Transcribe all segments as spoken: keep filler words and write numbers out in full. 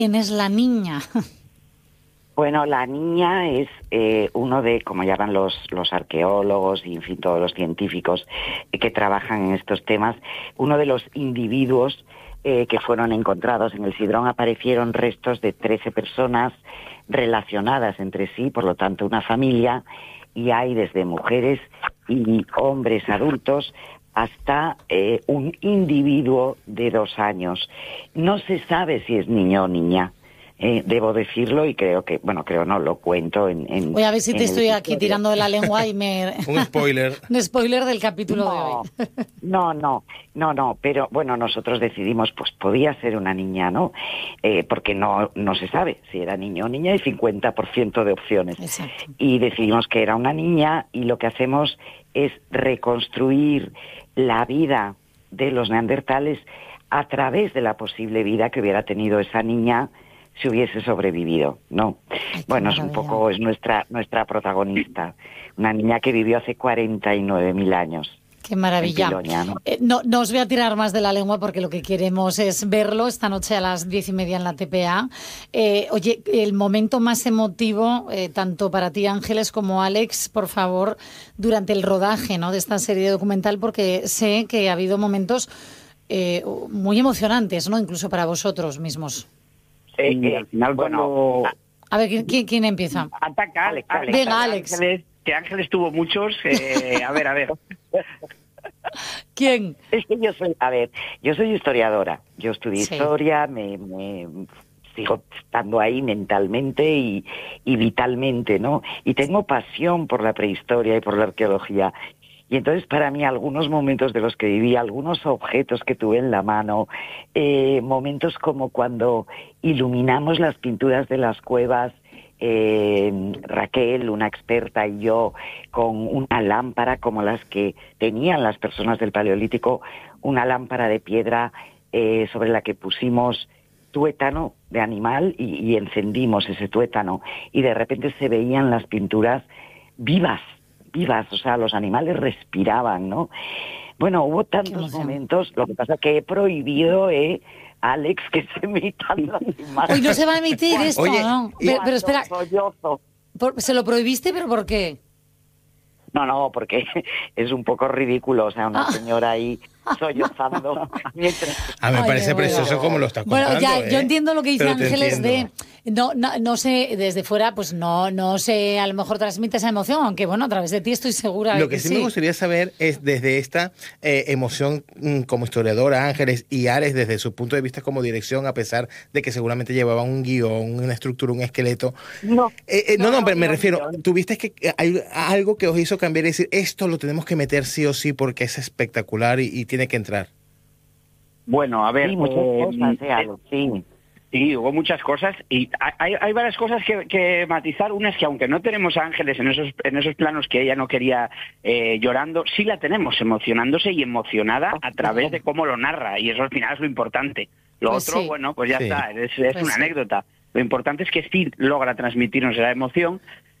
¿Quién es la niña? Bueno, la niña es eh, uno de, como llaman los, los arqueólogos y, en fin, todos los científicos eh, que trabajan en estos temas, uno de los individuos eh, que fueron encontrados en el Sidrón. Aparecieron restos de trece personas relacionadas entre sí, por lo tanto una familia, y hay desde mujeres y hombres adultos hasta eh, un individuo de dos años. No se sabe si es niño o niña. Eh, debo decirlo y creo que, bueno, creo no, lo cuento en... en Voy a ver si te estoy aquí episodio. tirando de la lengua y me... Un spoiler. Un spoiler del capítulo no, de hoy. No, no, no, no, pero bueno, nosotros decidimos, pues podía ser una niña, ¿no? Eh, porque no, no se sabe si era niño o niña, hay cincuenta por ciento de opciones. Exacto. Y decidimos que era una niña y lo que hacemos es reconstruir la vida de los neandertales a través de la posible vida que hubiera tenido esa niña si hubiese sobrevivido, ¿no? Ay, bueno, es un poco, es nuestra nuestra protagonista, una niña que vivió hace cuarenta y nueve mil años. Qué maravilla. Piloña, ¿no? Eh, no, no os voy a tirar más de la lengua porque lo que queremos es verlo esta noche a las diez y media en la T P A. Eh, oye, el momento más emotivo, eh, tanto para ti, Ángeles, como Alex, por favor, durante el rodaje, ¿no?, de esta serie documental, porque sé que ha habido momentos eh, muy emocionantes, ¿no?, incluso para vosotros mismos. Sí, y al final bueno, cuando... A ver, ¿quién, quién, quién empieza? Ataca, Alex, Alex. Venga, Alex. Ángeles, que Ángeles tuvo muchos. Eh, a ver, a ver. ¿Quién? Es que yo soy, a ver, yo soy historiadora. Yo estudié Sí. historia, me, me sigo estando ahí mentalmente y, y vitalmente, ¿no? Y tengo pasión por la prehistoria y por la arqueología. Y entonces para mí algunos momentos de los que viví, algunos objetos que tuve en la mano, eh, momentos como cuando iluminamos las pinturas de las cuevas, eh, Raquel, una experta, y yo, con una lámpara como las que tenían las personas del Paleolítico, una lámpara de piedra eh, sobre la que pusimos tuétano de animal y, y encendimos ese tuétano y de repente se veían las pinturas vivas, vivas, o sea, los animales respiraban, ¿no? Bueno, hubo tantos momentos, lo que pasa que he prohibido, eh, Alex, que se emitan las imágenes. Hoy no se va a emitir esto, Oye, ¿no? y- Pero, pero espera, Sollozo. por- ¿se lo prohibiste, pero por qué? No, no, porque es un poco ridículo, o sea, una Ah. señora ahí sollozando mientras... A mí me Ay, parece me muero. precioso como lo está contando. Bueno, ya, ¿eh? yo entiendo lo que dice Pero te Ángeles de... entiendo. No, no, no sé, desde fuera, pues no, no sé, a lo mejor transmite esa emoción, aunque bueno, a través de ti estoy segura de Lo que sí, me gustaría saber es desde esta eh, emoción mm, como historiadora, Ángeles, y Alex desde su punto de vista como dirección, a pesar de que seguramente llevaban un guión, una estructura, un esqueleto. No, Eh, eh, no, no, no, pero me no, refiero, no. tuviste que hay algo que os hizo cambiar y decir, esto lo tenemos que meter sí o sí porque es espectacular y, y tiene que entrar. Bueno, a ver. Sí, muchas eh, cosas, eh, eh, Alex, sí. Sí, hubo muchas cosas y hay, hay varias cosas que, que matizar. Una es que aunque no tenemos a Ángeles en esos, en esos planos que ella no quería eh, llorando, sí la tenemos emocionándose y emocionada a través de cómo lo narra, y eso al final es lo importante. Lo Pues otro, sí. bueno, pues ya Sí. está, es, es Pues una sí. anécdota. Lo importante es que sí logra transmitirnos esa emoción.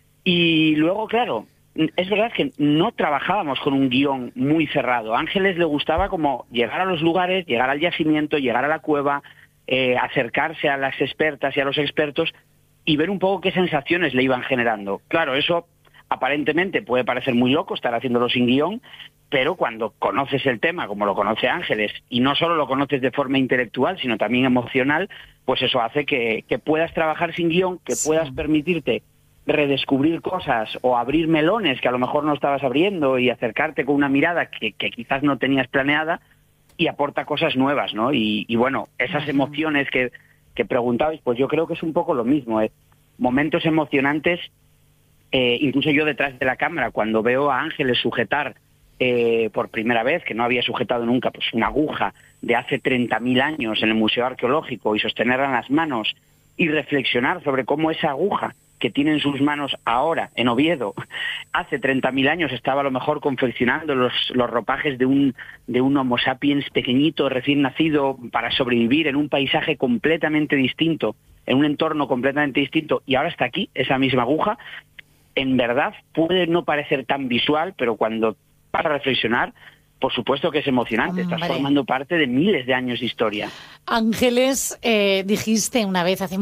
Y luego, claro, es verdad que no trabajábamos con un guión muy cerrado. A Ángeles le gustaba como llegar a los lugares, llegar al yacimiento, llegar a la cueva, eh, acercarse a las expertas y a los expertos y ver un poco qué sensaciones le iban generando. Claro, eso aparentemente puede parecer muy loco estar haciéndolo sin guión, pero cuando conoces el tema, como lo conoce Ángeles, y no solo lo conoces de forma intelectual, sino también emocional, pues eso hace que, que puedas trabajar sin guión, que Sí. puedas permitirte redescubrir cosas o abrir melones que a lo mejor no estabas abriendo y acercarte con una mirada que, que quizás no tenías planeada y aporta cosas nuevas, ¿no? Y, y bueno, esas Ajá. emociones que, que preguntabais, pues yo creo que es un poco lo mismo, ¿eh? Momentos emocionantes, eh, incluso yo detrás de la cámara, cuando veo a Ángeles sujetar eh, por primera vez, que no había sujetado nunca, pues una aguja de hace treinta mil años en el Museo Arqueológico y sostenerla en las manos y reflexionar sobre cómo esa aguja que tiene en sus manos ahora, en Oviedo, hace treinta mil años estaba a lo mejor confeccionando los, los ropajes de un, de un Homo sapiens pequeñito, recién nacido, para sobrevivir en un paisaje completamente distinto, en un entorno completamente distinto, y ahora está aquí, esa misma aguja. En verdad puede no parecer tan visual, pero cuando vas a reflexionar, por supuesto que es emocionante. Hombre. Estás formando parte de miles de años de historia. Ángeles, eh, dijiste una vez hace